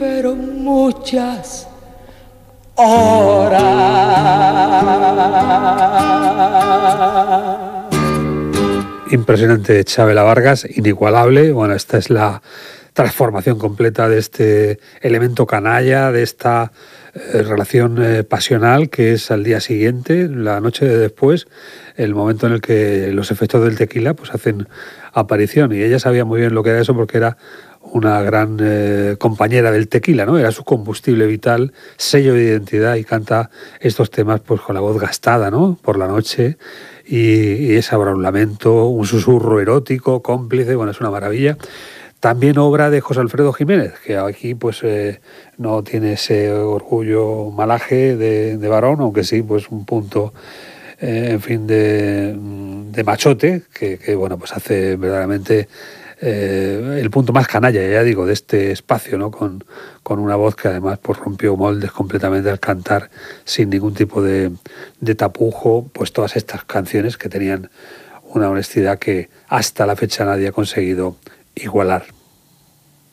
pero muchas horas. Impresionante Chabela Vargas, inigualable. Bueno, esta es la transformación completa de este elemento canalla, de esta relación pasional que es al día siguiente, la noche de después, el momento en el que los efectos del tequila pues hacen aparición. Y ella sabía muy bien lo que era eso porque era una gran compañera del tequila, ¿no? Era su combustible vital, sello de identidad, y canta estos temas pues con la voz gastada, ¿no? Por la noche, y es ahora un lamento, un susurro erótico, cómplice. Bueno, es una maravilla. También obra de José Alfredo Jiménez, que aquí pues no tiene ese orgullo malaje de varón, aunque sí pues un punto en fin de machote que bueno pues hace verdaderamente el punto más canalla, ya digo, de este espacio, ¿no? Con una voz que además pues rompió moldes completamente al cantar sin ningún tipo de tapujo pues todas estas canciones que tenían una honestidad que hasta la fecha nadie ha conseguido igualar.